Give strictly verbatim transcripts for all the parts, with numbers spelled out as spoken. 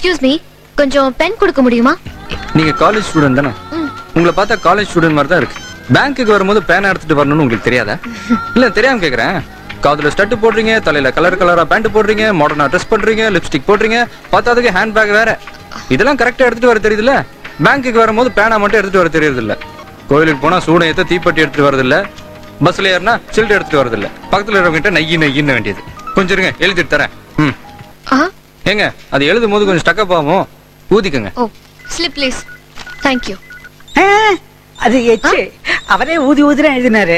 Excuse me, கொஞ்சம் pen கொடுக்க முடியுமா? நீங்க காலேஜ் ஸ்டூடெண்ட் தானே? உங்களை பார்த்தா காலேஜ் ஸ்டூடெண்ட் மாதிரி தான் இருக்கு. பேங்க்குக்கு வரும்போது பேனா எடுத்துட்டு வரணும்னு உங்களுக்கு தெரியாதா? இல்ல தெரியாம கேக்குறேன். காதுல ஸ்டட் போடுறீங்க, தலையில கலர் கலரா பேண்ட் போடுறீங்க, மாடர்னா ட்ரெஸ் பண்றீங்க, லிப்ஸ்டிக் போடுறீங்க, பார்த்தாதுக்கு ஹேண்ட் பேக் வேற. இதெல்லாம் கரெக்டா எடுத்துட்டு வர தெரியுதுல்ல? பேங்க்குக்கு வரும்போது பேனா மட்டும் எடுத்துட்டு வர தெரியுது இல்ல. கோயிலுக்கு போனா சூடம் ஏத்த தீப்பெட்டி எடுத்துட்டு வரது இல்ல. பஸ்ல ஏறினா சில்ட் எடுத்துட்டு வரது இல்ல. பக்கத்துல இருக்கவங்கிட்ட நெய்யி நெய்யின்னு வேண்டியது. கொஞ்சம் இருங்க, எழுதிட்டு தரேன். ம் ஏங்க, அது எழுதும் போது கொஞ்சம் ஸ்டக்கப் ஆகும், ஊதிக்கங்க. ஓ ஸ்லிப் ப்ளீஸ். Thank you. அது எச்சு அவரே ஊதி ஊதிரா எழுதினாரு.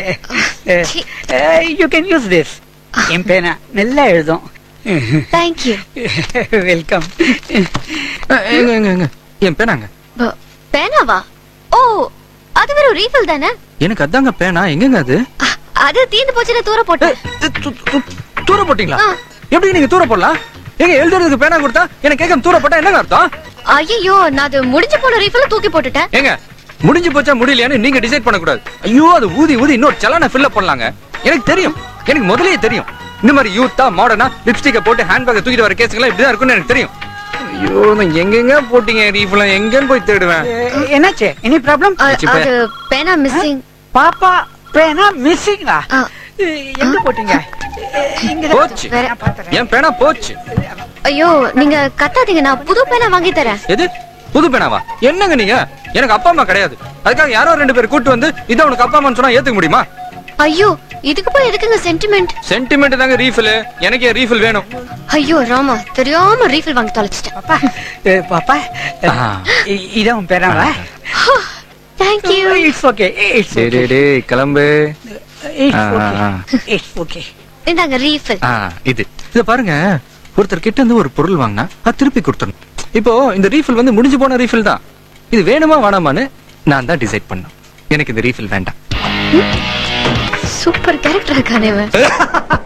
You can use this. என் பேனா நல்லா எழுதும். Thank you. வெல்கம். எங்க எங்க எங்க என் பேனாங்க? பேனாவா? ஓ அது வெறும் ரீஃபில் தானே? எனக்கு அதாங்க பேனா. எங்கங்க அது? அது தீந்து போச்சுல, தூர போட்டேன். தூர போட்டீங்களா? எப்படி நீங்க தூர போடலாம்? எங்க எழுதுறதுக்கு பேனா கொடுத்தா எனக்கு கேட்க தூர போட்டா என்னங்க அர்த்தம்? ஐயோ, நான் அது முடிஞ்சு போன ரீஃபில் தூக்கி போட்டுட்டேன். ஏங்க, முடிஞ்சு போச்சா முடியலையான்னு நீங்க டிசைட் பண்ண கூடாது. ஐயோ, அது ஊதி ஊதி இன்னொரு சலான ஃபில் அப் பண்ணலாங்க. எனக்கு தெரியும், எனக்கு முதல்லயே தெரியும். இந்த மாதிரி யூத்தா மாடர்னா லிப்ஸ்டிக்க போட்டு ஹேண்ட் பேக் தூக்கிட்டு வர கேஸ்லாம் இப்படிதான் இருக்கும்னு எனக்கு தெரியும். ஐயோ, நான் எங்கெங்க போட்டீங்க ரீஃபில், எங்கன்னு போய் தேடுவேன். என்னாச்சு? Any problem? அது பேனா மிஸ்ஸிங். பாப்பா பேனா மிஸ்ஸிங்கா? எங்க போட்டீங்க? போச்சு, என் பேனா போச்சு. ஐயோ, நீங்க கத்தாதீங்க, நான் புது பேனா வாங்கி தரேன். எது புது பேனாவா? என்னங்க நீங்க? எனக்கு அப்பா அம்மா கிடையாது. அதுக்காக யாரோ ரெண்டு பேர் கூட்டு வந்து இத உனக்கு அப்பா அம்மான்னு சொன்னா ஏத்துக்க முடியுமா? ஐயோ, இதுக்கு போய் எதுக்குங்க சென்டிமெண்ட்? சென்டிமெண்ட் தாங்க ரீஃபில். எனக்கு ரீஃபில் வேணும். ஐயோ ராமா, தெரியாம ரீஃபில் வாங்கி தொலைச்சிட்டேன். பாப்பா பாப்பா இதான் உன் பேனாவா? Thank you. It's okay. It's டேய் டேய் டேய் கிளம்பு. It's okay. It's okay. இந்தாங்க ரீஃபில். ஆ இது இத பாருங்க, ஒருத்தர் கிட்ட இருந்து ஒரு பொருள் வாங்கினா அது திருப்பி கொடுத்தணும். இப்போ இந்த ரீஃபில் வந்து முடிஞ்சு போன ரீஃபில் தான். இது வேணுமா வேணாமான்னு நான் தான் டிசைட் பண்ணேன். எனக்கு இந்த ரீஃபில் வேண்டாம். சூப்பர் கேரக்டர் இருக்கானே.